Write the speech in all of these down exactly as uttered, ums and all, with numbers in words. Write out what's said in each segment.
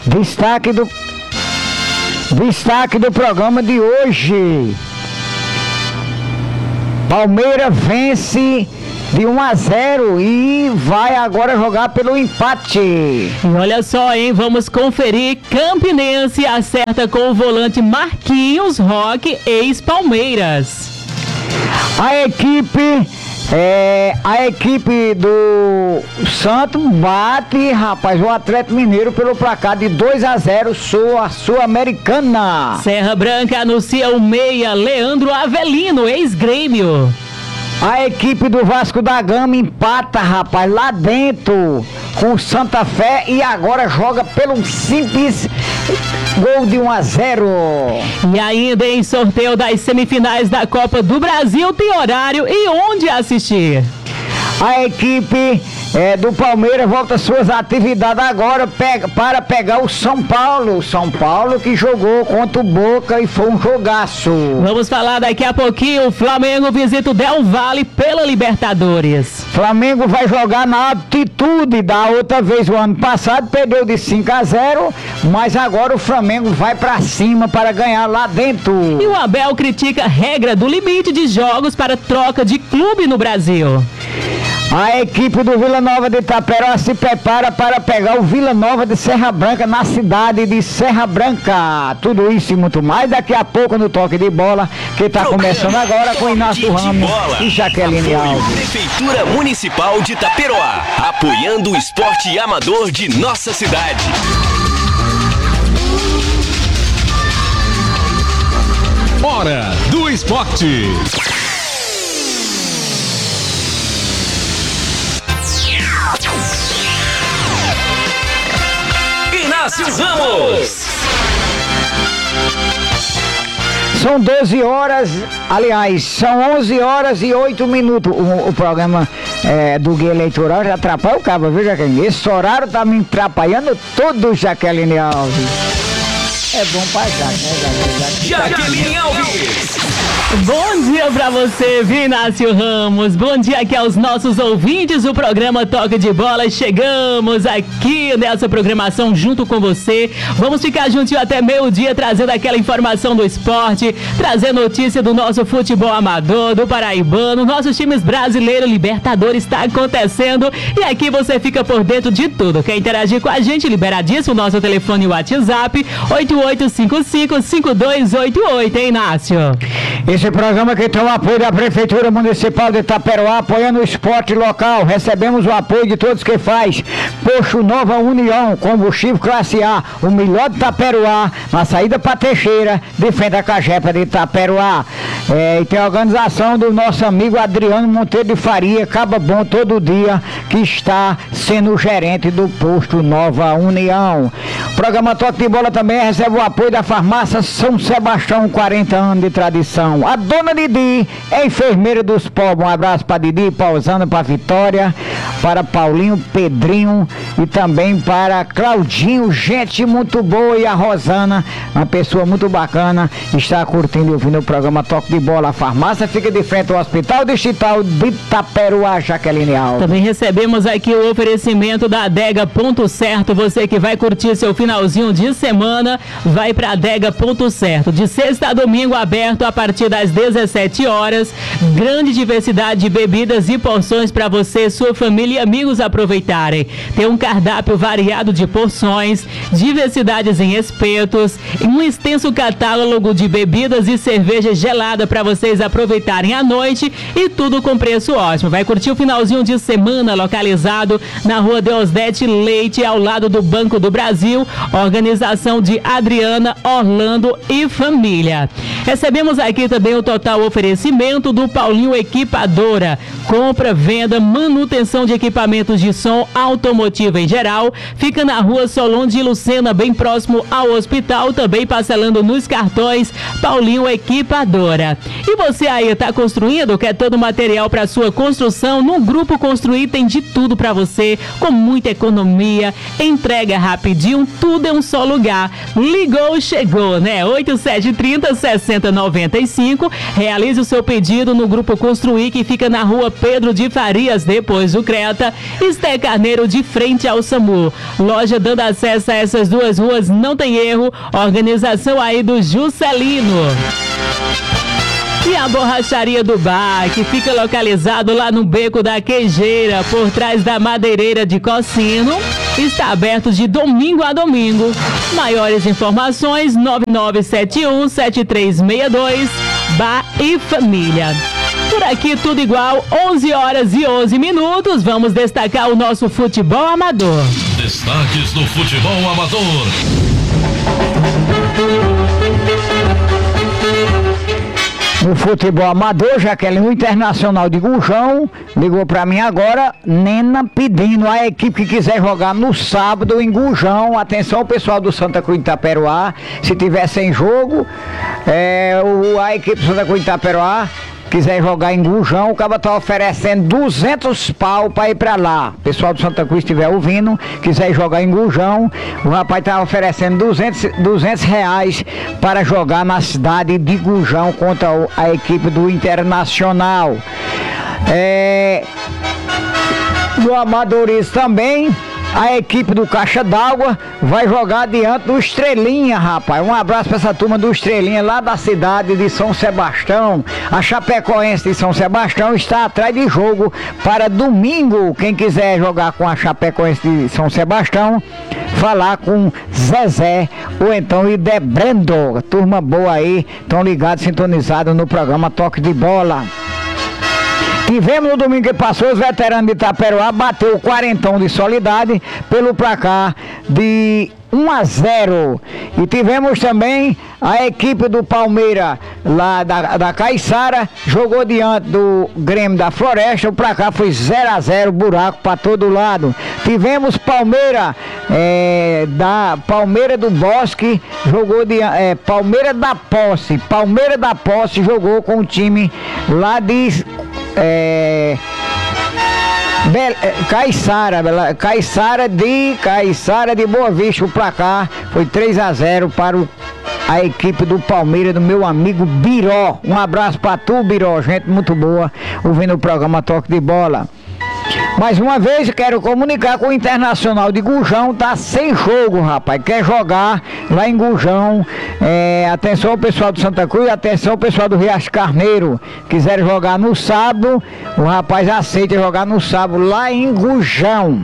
Destaque do Destaque do programa de hoje. Palmeiras vence de um a zero e vai agora jogar pelo empate. E olha só, hein? Vamos conferir. Campinense acerta com o volante Marquinhos Roque, ex-Palmeiras. A equipe, é, a equipe do Santos bate, rapaz, o Atlético Mineiro pelo placar de dois a zero, sua Sul-Americana. Serra Branca anuncia o meia Leandro Avelino, ex-Grêmio. A equipe do Vasco da Gama empata, rapaz, lá dentro com o Santa Fé e agora joga pelo simples gol de um a zero. E ainda em sorteio das semifinais da Copa do Brasil tem horário e onde assistir. A equipe é, do Palmeiras volta suas atividades agora pega, para pegar o São Paulo. O São Paulo que jogou contra o Boca e foi um jogaço. Vamos falar daqui a pouquinho. O Flamengo visita o Del Valle pela Libertadores. Flamengo vai jogar na altitude. Da outra vez, o ano passado, perdeu de cinco a zero, mas agora o Flamengo vai para cima para ganhar lá dentro. E o Abel critica a regra do limite de jogos para troca de clube no Brasil. A equipe do Vila Nova de Itaperoá se prepara para pegar o Vila Nova de Serra Branca na cidade de Serra Branca. Tudo isso e muito mais daqui a pouco no Toque de Bola, que está começando agora com Inácio Ramos e Jaqueline Alves. Prefeitura Municipal de Itaperoá, apoiando o esporte amador de nossa cidade. Hora do Esporte. Inácio Ramos. São doze horas, aliás, são onze horas e oito minutos. O, o programa é, do Guia Eleitoral já atrapalha o cabo, viu, Jaqueline? Esse horário tá me atrapalhando todo, Jaqueline Alves. É bom pra já, né, Jaqueline Alves. Bom dia pra você, Inácio Ramos. Bom dia aqui aos nossos ouvintes do programa Toque de Bola. Chegamos aqui nessa programação junto com você. Vamos ficar juntinho até meio-dia, trazendo aquela informação do esporte, trazendo notícia do nosso futebol amador, do paraibano, nossos times brasileiros, Libertadores está acontecendo e aqui você fica por dentro de tudo. Quer interagir com a gente? Liberadíssimo, nosso telefone e WhatsApp oito oito cinco cinco, cinco dois oito oito, hein, Inácio? Esse programa que tem o apoio da Prefeitura Municipal de Itaperoá, apoiando o esporte local. Recebemos o apoio de todos que faz. Posto Nova União, combustível classe A, o melhor de Itaperoá, na saída para Teixeira, de frente à Cajepa de Itaperoá. É, e tem a organização do nosso amigo Adriano Monteiro de Faria, Caba Bom todo dia, que está sendo o gerente do Posto Nova União. O programa Toque de Bola também recebe o apoio da Farmácia São Sebastião, quarenta anos de tradição. A dona Didi é enfermeira dos pobres. Um abraço para Didi, pausando para Vitória, para Paulinho, Pedrinho e também para Claudinho, gente muito boa, e a Rosana, uma pessoa muito bacana, está curtindo e ouvindo o programa Toque de Bola. A farmácia fica de frente ao Hospital Distrital de Itaperoá, Jaqueline Alves. Também recebemos aqui o oferecimento da Adega Ponto Certo. Você que vai curtir seu finalzinho de semana, vai para Adega Ponto Certo. De sexta a domingo, aberto a partir das dezessete horas. Grande diversidade de bebidas e porções para você, sua família e amigos aproveitarem. Tem um cardápio variado de porções, diversidades em espetos, um extenso catálogo de bebidas e cerveja gelada para vocês aproveitarem à noite, e tudo com preço ótimo. Vai curtir o finalzinho de semana, localizado na rua Deusdete Leite, ao lado do Banco do Brasil. Organização de Adriana, Orlando e família. Recebemos aqui também o total oferecimento do Paulinho Equipadora. Compra, venda, manutenção de equipamentos de som automotivo em geral. Fica na rua Solon de Lucena, bem próximo ao hospital, também parcelando nos cartões Paulinho Equipadora. E você aí está construindo? Quer todo o material para sua construção? No Grupo Construir tem de tudo para você, com muita economia, entrega rapidinho, tudo em um só lugar. Ligou, chegou, né? oito sete três zero, seis zero nove cinco cinco. Realize o seu pedido no Grupo Construir, que fica na rua Pedro de Farias, depois do Creta, Esté Carneiro, de frente ao SAMU. Loja dando acesso a essas duas ruas, não tem erro. Organização aí do Juscelino. E a Borracharia do Bar, que fica localizado lá no Beco da Queijeira, por trás da Madeireira de Cocino, está aberto de domingo a domingo. Maiores informações, nove nove sete um, sete três seis dois, Bar e Família. Por aqui tudo igual, onze horas e onze minutos. Vamos destacar o nosso futebol amador. Destaques do futebol amador. No futebol amador, Jaqueline, o Internacional de Gujão ligou pra mim agora, Nena, pedindo a equipe que quiser jogar no sábado em Gujão. Atenção, pessoal do Santa Cruz de Itaperoá, se tiver sem jogo, é, o, a equipe do Santa Cruz de Itaperoá quiser jogar em Gujão, o cara tá oferecendo duzentos pau pra ir pra lá. O pessoal do Santa Cruz estiver ouvindo, quiser jogar em Gujão, o rapaz tá oferecendo duzentos reais para jogar na cidade de Gujão contra a equipe do Internacional. É... No Amadorismo também, a equipe do Caixa d'Água vai jogar diante do Estrelinha, rapaz. Um abraço para essa turma do Estrelinha, lá da cidade de São Sebastião. A Chapecoense de São Sebastião está atrás de jogo para domingo. Quem quiser jogar com a Chapecoense de São Sebastião, falar com Zezé ou então Idebrando. Turma boa aí, estão ligados, sintonizados no programa Toque de Bola. Tivemos no domingo que passou, os veteranos de Itaperoá bateu o quarentão de Solidade pelo placar de um a zero. E tivemos também a equipe do Palmeiras, lá da, da Caiçara, jogou diante do Grêmio da Floresta, o placar foi zero a zero, buraco para todo lado. Tivemos Palmeiras, é, da Palmeiras do Bosque, jogou diante, é, Palmeiras da Posse, Palmeiras da Posse jogou com o time lá de... É, Be- Caiçara, Caiçara de Caiçara de Boa Vista. O placar foi três a zero para o, a equipe do Palmeiras, do meu amigo Biró. Um abraço para tu, Biró, gente muito boa, ouvindo o programa Toque de Bola. Mais uma vez quero comunicar com o Internacional de Gujão, tá sem jogo, rapaz, quer jogar lá em Gujão. É, atenção pessoal do Santa Cruz, atenção pessoal do Riacho Carneiro, quiser jogar no sábado, o rapaz aceita jogar no sábado lá em Gujão.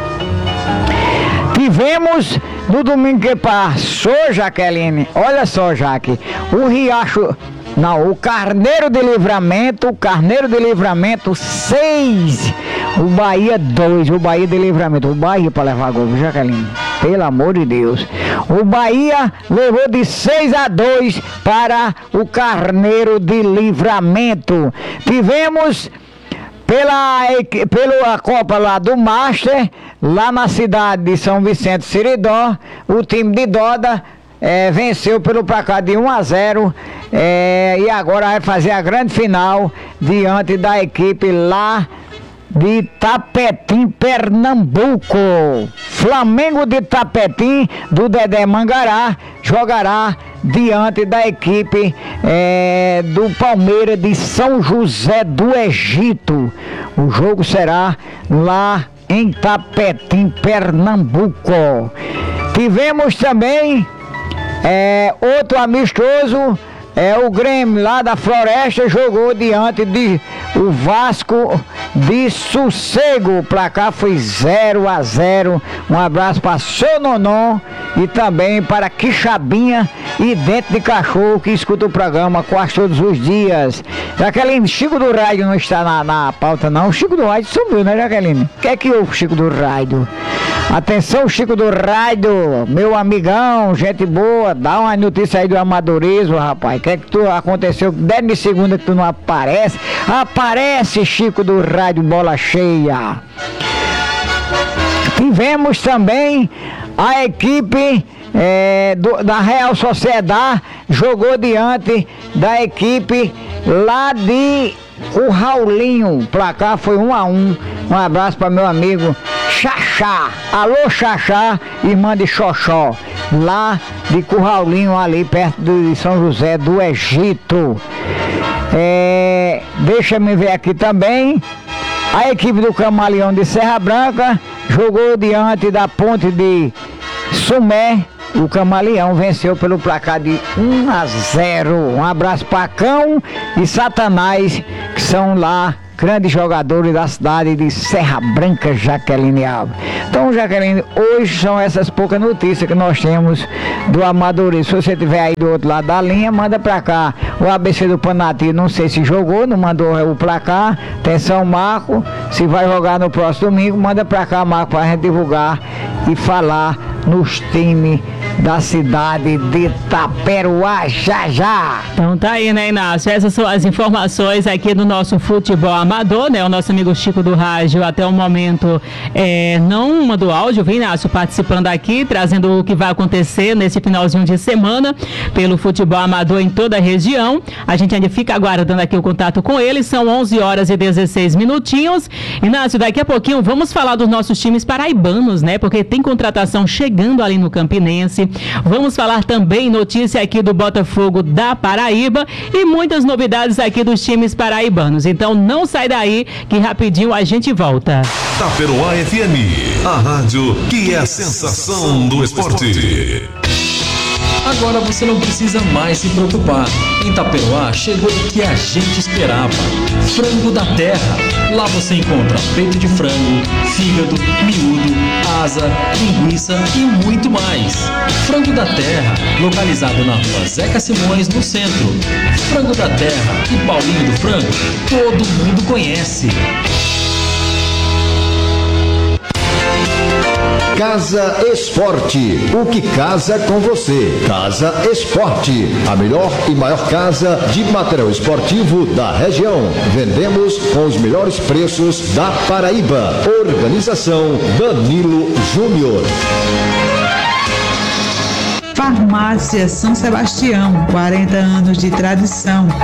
Tivemos no domingo que passou, Jaqueline, olha só, Jaque, o Riacho... Não, o Carneiro de Livramento, o Carneiro de Livramento seis, o Bahia dois, o Bahia de Livramento, o Bahia para levar gol, Jaqueline, pelo amor de Deus. O Bahia levou de seis a dois para o Carneiro de Livramento. Tivemos pela, pela Copa lá do Master, lá na cidade de São Vicente Seridó, o time de Doda É, venceu pelo placar de um a zero, é, e agora vai fazer a grande final diante da equipe lá de Tapetim, Pernambuco. Flamengo de Tapetim, do Dedé Mangará, jogará diante da equipe é, do Palmeiras de São José do Egito. O jogo será lá em Tapetim, Pernambuco. Tivemos também É, outro amistoso, é o Grêmio lá da Floresta, jogou diante de o Vasco de Sossego. O placar foi zero a zero. Um abraço para seu Nonon e também para Quixabinha e Dente de Cachorro, que escuta o programa quase todos os dias. Jaqueline, Chico do Rádio não está na, na pauta não. O Chico do Rádio sumiu, né, Jaqueline? O que é que houve, Chico do Rádio? Atenção, Chico do Rádio, meu amigão, gente boa, dá uma notícia aí do amadorismo, rapaz. O que é que tu aconteceu? Dez segundos que tu não aparece. Aparece, Chico do Rádio, bola cheia. Tivemos também a equipe é, do, da Real Sociedade, jogou diante da equipe lá de o Raulinho. O placar foi um a um. Um abraço para meu amigo Xaxá, alô Xaxá, irmã de Xoxó, lá de Curraulinho, ali perto de São José do Egito. É, deixa-me ver aqui também. A equipe do Camaleão de Serra Branca jogou diante da Ponte de Sumé. O Camaleão venceu pelo placar de um a zero. Um abraço para Cão e Satanás, que são lá grandes jogadores da cidade de Serra Branca, Jaqueline Alves. Então, Jaqueline, hoje são essas poucas notícias que nós temos do amadorismo. Se você estiver aí do outro lado da linha, manda pra cá. O A B C do Panati, não sei se jogou, não mandou o placar. Atenção, Marco, se vai jogar no próximo domingo, manda pra cá, Marco, pra gente divulgar e falar nos times da cidade de Itaperuá, já já. Então tá aí, né, Inácio? Essas são as informações aqui do nosso futebol amador, né? O nosso amigo Chico do Rádio até o momento é, não mandou áudio, viu, Inácio, participando aqui, trazendo o que vai acontecer nesse finalzinho de semana pelo futebol amador em toda a região. A gente ainda fica aguardando aqui o contato com ele. São onze horas e dezesseis minutinhos. Inácio, daqui a pouquinho vamos falar dos nossos times paraibanos, né? Porque tem contratação chegando ali no Campinense. Vamos falar também notícia aqui do Botafogo da Paraíba e muitas novidades aqui dos times paraibanos. Então não sai daí que rapidinho a gente volta. Itaperuá F M, a rádio que é a sensação do esporte. Agora você não precisa mais se preocupar. Em Itaperuá chegou o que a gente esperava: Frango da Terra. Lá você encontra peito de frango, fígado, miúdo, asa, linguiça e muito mais. Frango da Terra, localizado na rua Zeca Simões, no centro. Frango da Terra e Paulinho do Frango, todo mundo conhece. Casa Esporte, o que casa com você. Casa Esporte, a melhor e maior casa de material esportivo da região. Vendemos com os melhores preços da Paraíba. Organização Danilo Júnior. Farmácia São Sebastião, quarenta anos de tradição.